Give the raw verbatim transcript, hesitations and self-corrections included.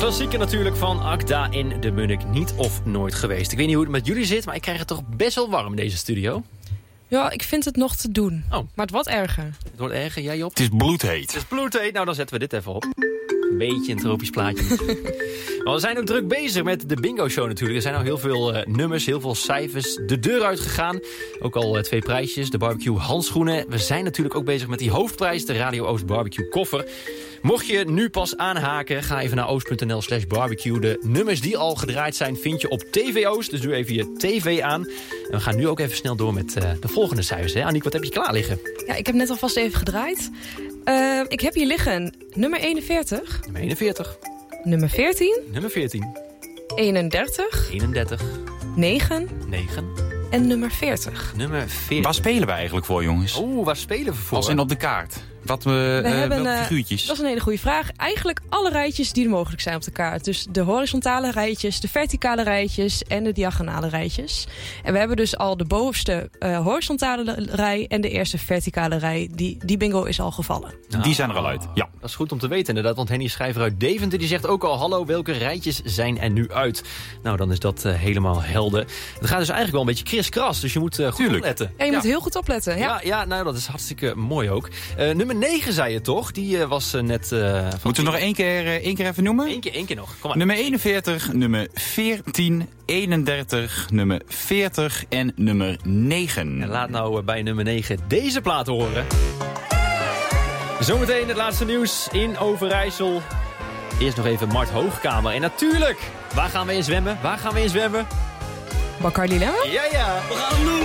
Klassieker natuurlijk van Akda in de Munnik. Niet of nooit geweest. Ik weet niet hoe het met jullie zit, maar ik krijg het toch best wel warm in deze studio. Ja, ik vind het nog te doen. Oh. Maar het wordt erger. Het wordt erger, jij Job? Het is bloedheet. Het is bloedheet. Nou, dan zetten we dit even op. Een beetje een tropisch plaatje. Maar we zijn ook druk bezig met de bingo show natuurlijk. Er zijn al heel veel uh, nummers, heel veel cijfers de deur uitgegaan. Ook al uh, twee prijsjes, de barbecue handschoenen. We zijn natuurlijk ook bezig met die hoofdprijs, de Radio Oost barbecue koffer. Mocht je nu pas aanhaken, ga even naar oost.nl slash barbecue. De nummers die al gedraaid zijn vind je op T V Oost. Dus doe even je tv aan. En we gaan nu ook even snel door met uh, de volgende cijfers. Hè? Aniek, wat heb je klaar liggen? Ja, ik heb net alvast even gedraaid. Uh, ik heb hier liggen nummer eenenveertig. Nummer eenenveertig. Nummer veertien. Nummer veertien. eenendertig. eenendertig. negen. negen. En nummer veertig. Nummer veertig. Waar spelen we eigenlijk voor, jongens? Oeh, waar spelen we voor? Als in op de kaart. Wat we, we uh, hebben, welke uh, figuurtjes? Dat is een hele goede vraag. Eigenlijk alle rijtjes die er mogelijk zijn op de kaart. Dus de horizontale rijtjes, de verticale rijtjes en de diagonale rijtjes. En we hebben dus al de bovenste uh, horizontale rij en de eerste verticale rij. Die, die bingo is al gevallen. Nou, die zijn er al uit, ja. Dat is goed om te weten inderdaad, want Henny Schrijver uit Deventer die zegt ook al: hallo, welke rijtjes zijn er nu uit? Nou, dan is dat uh, helemaal helder. Het gaat dus eigenlijk wel een beetje kriskras, dus je moet uh, goed Tuurlijk. opletten. Ja, je ja. moet heel goed opletten. Ja, Ja, ja, nou dat is hartstikke mooi ook. Uh, nummer negen zei je toch? Die uh, was uh, net... Uh, van Moeten we nog één keer, uh, één keer even noemen? Eén keer, één keer nog. Kom maar. Nummer eenenveertig, nummer veertien, eenendertig, nummer veertig en nummer negen. En laat nou uh, bij nummer negen deze plaat horen. Zometeen het laatste nieuws in Overijssel. Eerst nog even Mart Hoogkamer. En natuurlijk, waar gaan we in zwemmen? Waar gaan we in zwemmen? Bacardi Lemmer? Ja, ja. We gaan hem doen.